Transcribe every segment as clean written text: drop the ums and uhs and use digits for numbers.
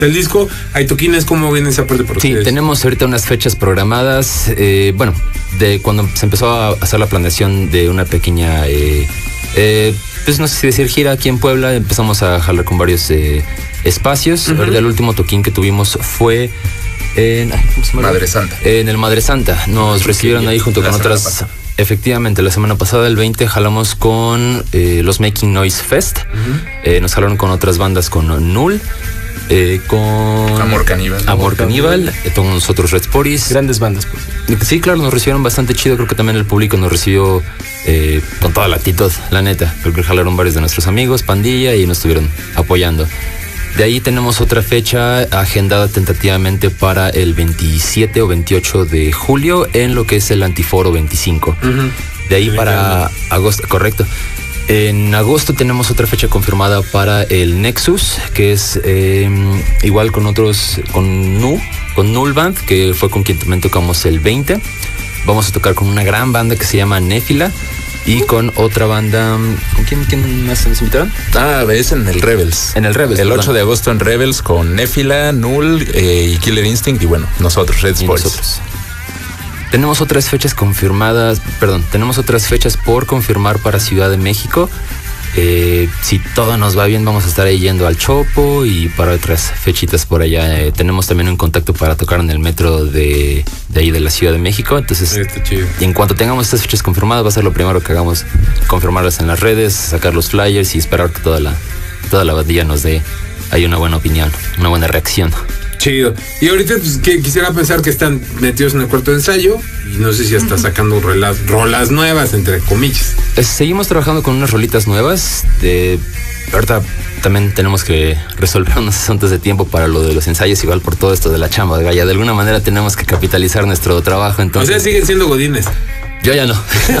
del disco. Hay toquines, ¿cómo viene esa parte por Sí, ustedes? tenemos ahorita unas fechas programadas. Bueno, de cuando se empezó a hacer la planeación de una pequeña, pues no sé si decir gira aquí en Puebla, empezamos a jalar con varios espacios. Ahorita el último toquín que tuvimos fue en Madre Santa. En el Madre Santa. Nos recibieron ahí junto con otras. Efectivamente, la semana pasada, el 20, jalamos con los Making Noise Fest. Nos jalaron con otras bandas, con Null, con Amor Caníbal, con nosotros Red Sporis. Grandes bandas, pues. Sí, claro, nos recibieron bastante chido. Creo que también el público nos recibió con toda la actitud, la neta. Creo que jalaron varios de nuestros amigos, Pandilla, y nos estuvieron apoyando. De ahí tenemos otra fecha agendada tentativamente para el 27 o 28 de julio en lo que es el Antiforo 25. De ahí para agosto, correcto. En agosto tenemos otra fecha confirmada para el Nexus, que es igual con otros, con Null Band, que fue con quien también tocamos el 20. Vamos a tocar con una gran banda que se llama Néfila. Y con otra banda. ¿Con quién más nos invitaron? Es en el Rebels. En el Rebels. El 8 de agosto en Rebels con Néfila, Null y Killer Instinct. Y bueno, nosotros, Red Spoils. Tenemos otras fechas confirmadas. Tenemos otras fechas por confirmar para Ciudad de México. Si todo nos va bien, vamos a estar ahí yendo al Chopo y para otras fechitas por allá. Tenemos también un contacto para tocar en el metro de ahí de la Ciudad de México. Entonces, y en cuanto tengamos estas fechas confirmadas, va a ser lo primero que hagamos, confirmarlas en las redes, sacar los flyers y esperar que toda la bandilla nos dé ahí una buena opinión, una buena reacción. Chido. Y ahorita pues, quisiera pensar que están metidos en el cuarto de ensayo y no sé si ya está sacando rolas nuevas, entre comillas. Seguimos trabajando con unas rolitas nuevas. Ahorita también tenemos que resolver unos asuntos de tiempo para lo de los ensayos, igual por todo esto de la chamba. De alguna manera tenemos que capitalizar nuestro trabajo. Entonces, o sea, siguen siendo godines. Yo ya no.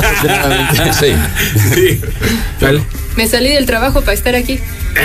Sí. ¿Vale? Me salí del trabajo para estar aquí.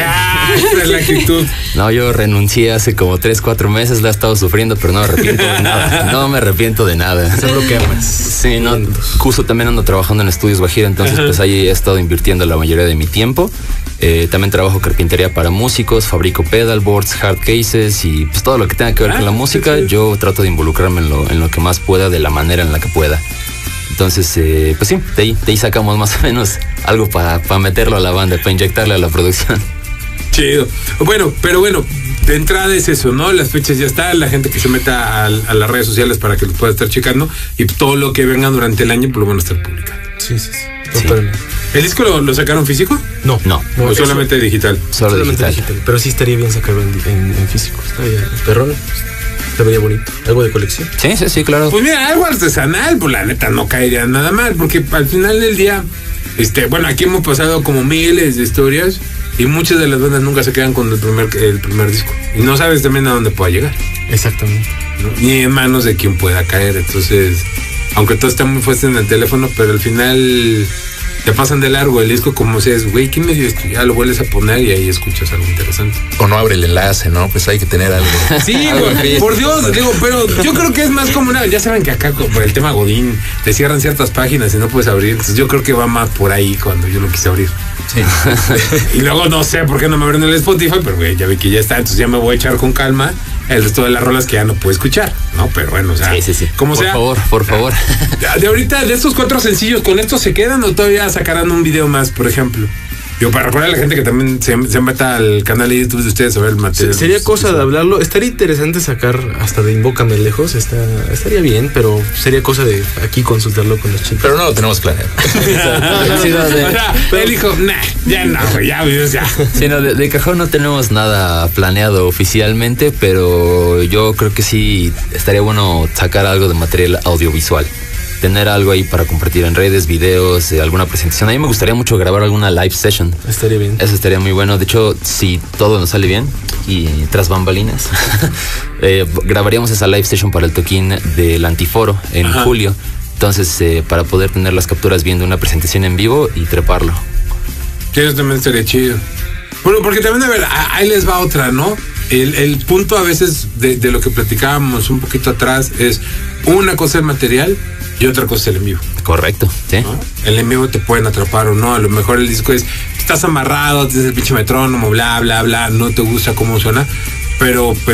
Esa es la actitud. No, yo renuncié hace como 3-4 meses, la he estado sufriendo, pero no me arrepiento de nada. No me arrepiento de nada. Eso es lo que amas. Sí, no, justo también ando trabajando en Estudios Guajira, entonces pues ahí he estado invirtiendo la mayoría de mi tiempo. También trabajo carpintería para músicos, fabrico pedalboards, hard cases y pues todo lo que tenga que ver con la música. Yo trato de involucrarme en lo que más pueda, de la manera en la que pueda. Entonces, pues sí, de ahí sacamos más o menos algo para meterlo a la banda, para inyectarle a la producción. Chido. Bueno, pero bueno, de entrada es eso, ¿no? Las fechas ya están, la gente que se meta a las redes sociales para que lo pueda estar checando y todo lo que venga durante el año pues lo van a estar publicando. Sí. Totalmente. ¿El disco lo sacaron físico? No. ¿O solamente digital? Solamente digital. Pero sí estaría bien sacarlo en físico. Estaría perrón. Se vería bonito. ¿Algo de colección? Sí, claro. Pues mira, algo artesanal, pues la neta no caería nada mal, porque al final del día, bueno, aquí hemos pasado como miles de historias y muchas de las bandas nunca se quedan con el primer disco. Y no sabes también a dónde pueda llegar. Exactamente. ¿No? Ni en manos de quien pueda caer. Entonces, aunque todo está muy fuerte en el teléfono, pero al final te pasan de largo el disco como si es, güey, ¿qué me dio esto? Ya lo vuelves a poner y ahí escuchas algo interesante. O no abre el enlace, ¿no? Pues hay que tener algo. Sí, güey, por Dios, digo, pero yo creo que es más como ya saben que acá por el tema Godín te cierran ciertas páginas y no puedes abrir. Entonces yo creo que va más por ahí cuando yo lo quise abrir. Sí. Y luego no sé por qué no me abren el Spotify, pero güey, ya vi que ya está, entonces ya me voy a echar con calma el resto de las rolas que ya no puedo escuchar, ¿no? Pero bueno, o sea, sí. como por sea. Por favor. De ahorita, de estos 4 sencillos, ¿con estos se quedan o todavía sacarán un video más, por ejemplo? Yo, para recordar a la gente que también se meta al canal de YouTube de ustedes a ver el material. Sería cosa de hablarlo. Estaría interesante sacar hasta de Invócame Lejos. Estaría bien, pero sería cosa de aquí consultarlo con los chicos. Pero no lo tenemos planeado. Él dijo, ya no, ya. Sí, no, de cajón no tenemos nada planeado oficialmente, pero yo creo que sí estaría bueno sacar algo de material audiovisual. Tener algo ahí para compartir en redes, videos, alguna presentación. A mí me gustaría mucho grabar alguna live session. Estaría bien. Eso estaría muy bueno. De hecho, si todo nos sale bien y tras bambalinas, grabaríamos esa live session para el toquín del Antiforo en julio. Entonces, para poder tener las capturas viendo una presentación en vivo y treparlo. Sí, eso también estaría chido. Bueno, porque también, a ver, ahí les va otra, ¿no? El punto a veces de lo que platicábamos un poquito atrás es una cosa el material y otra cosa el en vivo. Correcto, sí. ¿No? El en vivo te pueden atrapar o no. A lo mejor el disco es, estás amarrado, tienes el pinche metrónomo, bla, bla, bla, no te gusta cómo suena, pero